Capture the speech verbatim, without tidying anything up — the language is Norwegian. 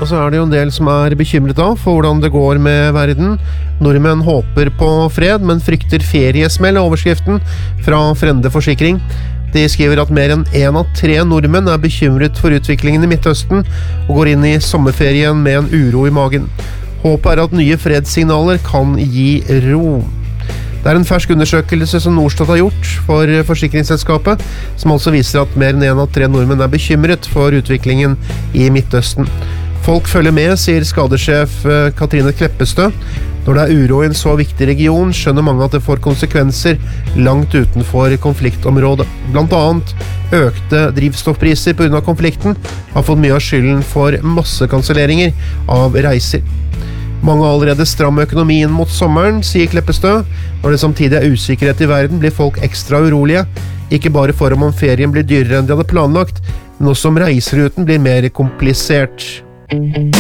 Og så er det jo en del som er bekymret av for hvordan det går med verden. Nordmenn håper på fred, men frykter feriesmell av overskriften fra Frende Forsikring. De skriver at mer enn en av tre nordmenn er bekymret for utviklingen i Midtøsten og går inn i sommerferien med en uro i magen. Håpet er at nye fredssignaler kan gi ro. Det er en fersk undersøkelse som Norstat har gjort for forsikringsselskapet, som altså viser at mer enn en av tre nordmenn er bekymret for utviklingen i Midtøsten. Folk følger med, sier skadesjef Katrine Kleppestø. Når det er uro i en så viktig region, skjønner mange at det får konsekvenser langt utenfor konfliktområdet. Blant annet økte drivstoffpriser på grunn av konflikten har fått mye av skylden for massekanselleringer av reiser. Mange har allerede stram økonomien mot sommeren, sier Kleppestø. Når det samtidig er usikkerhet i verden, blir folk ekstra urolige. Ikke bare for om ferien blir dyrere enn de hadde planlagt, men også om reiseruten blir mer komplisert.